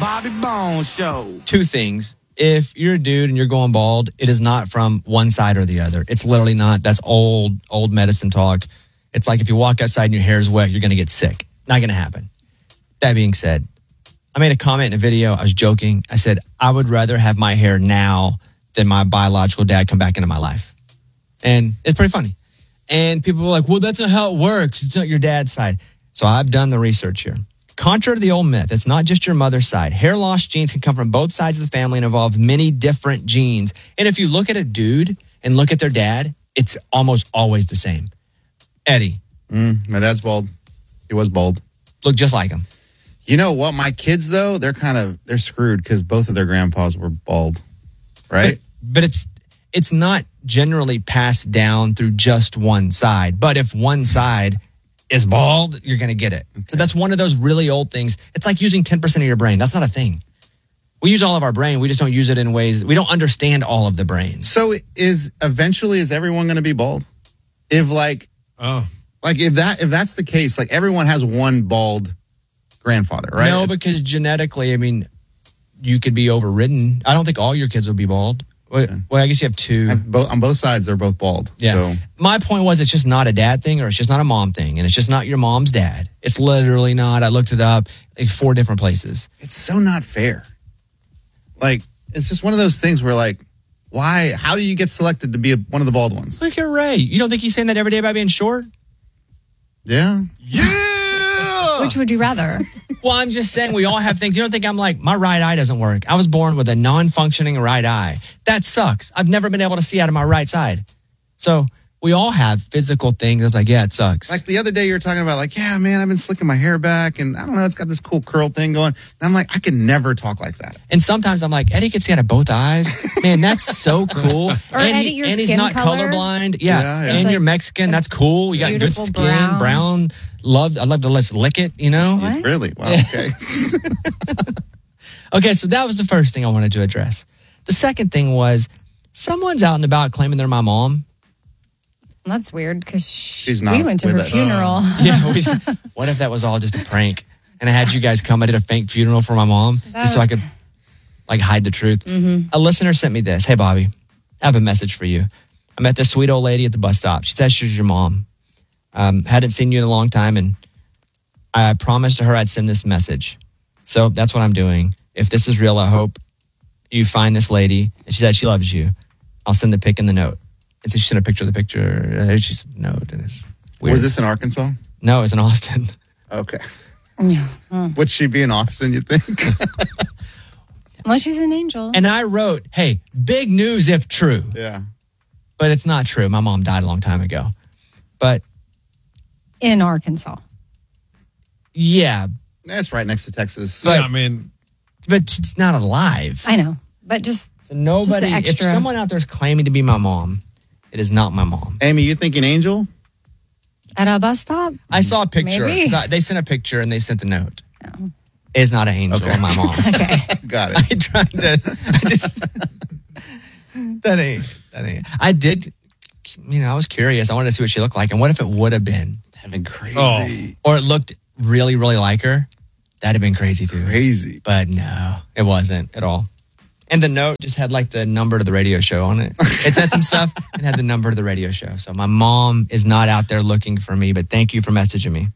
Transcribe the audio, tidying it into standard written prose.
Bobby Bones Show. Two things. If you're a dude and you're going bald, it is not from one side or the other. It's literally not. That's old medicine talk. It's like if you walk outside and your hair is wet, you're going to get sick. Not going to happen. That being said, I made a comment in a video. I was joking. I said, I would rather have my hair now than my biological dad come back into my life. And it's pretty funny. And people were like, well, that's not how it works. It's not your dad's side. So I've done the research here. Contrary to the old myth, it's not just your mother's side. Hair loss genes can come from both sides of the family and involve many different genes. And if you look at a dude and look at their dad, it's almost always the same. Eddie. My dad's bald. He was bald. Look just like him. You know what? My kids, though, they're screwed because both of their grandpas were bald, right? But it's not generally passed down through just one side. But if one side is bald, you're going to get it. Okay. So that's one of those really old things. It's like using 10% of your brain. That's not a thing. We use all of our brain. We just don't use it in ways. We don't understand all of the brain. So is everyone going to be bald? If that's the case, like everyone has one bald grandfather, right? No, because genetically, I mean, you could be overridden. I don't think all your kids will be bald. Well, I guess you have two. On both sides, they're both bald. Yeah. So. My point was it's just not a dad thing or it's just not a mom thing. And it's just not your mom's dad. It's literally not. I looked it up like 4 different places. It's so not fair. Like, it's just one of those things where like, why? How do you get selected to be one of the bald ones? Look at Ray. You don't think he's saying that every day about being short? Yeah. Yeah. Which would you rather? Well, I'm just saying we all have things. You don't think I'm like, my right eye doesn't work. I was born with a non-functioning right eye. That sucks. I've never been able to see out of my right side. So we all have physical things. It's like, yeah, it sucks. Like the other day you were talking about like, yeah, man, I've been slicking my hair back and I don't know, it's got this cool curl thing going. And I'm like, I could never talk like that. And sometimes I'm like, Eddie can see out of both eyes. Man, that's so cool. Or Eddie, your and skin he's not color. colorblind. Yeah. And like you're Mexican. That's cool. You got good skin, brown. I'd love to let's lick it, you know? What? Really? Wow, okay. Okay, so that was the first thing I wanted to address. The second thing was someone's out and about claiming they're my mom. That's weird because we went to her funeral. What if that was all just a prank? And I had you guys come. I did a fake funeral for my mom just so I could like hide the truth. Mm-hmm. A listener sent me this. Hey, Bobby, I have a message for you. I met this sweet old lady at the bus stop. She says she's your mom. Hadn't seen you in a long time, and I promised her I'd send this message. So that's what I'm doing. If this is real, I hope you find this lady. And she said she loves you. I'll send the pic in the note. And so she sent a picture of the picture. She said note, and it's weird. Was this in Arkansas? No, it was in Austin. Okay. Yeah. Would she be in Austin, you think? Well, she's an angel. And I wrote, hey, big news if true. Yeah. But it's not true. My mom died a long time ago. But in Arkansas. Yeah. That's right next to Texas. But, yeah, I mean. But it's not alive. I know. But just. So nobody, if someone out there is claiming to be my mom, it is not my mom. Amy, you thinking angel? At a bus stop? I saw a picture. Maybe. They sent a picture and they sent the note. Oh. It's not an angel, my mom. Okay. Got it. That ain't. I did, I was curious. I wanted to see what she looked like. And what if it would have been? That'd been crazy. Oh. Or it looked really, really like her. That'd have been crazy too. Crazy. But no, it wasn't at all. And the note just had like the number to the radio show on it. It said some stuff and had the number to the radio show. So my mom is not out there looking for me, but thank you for messaging me.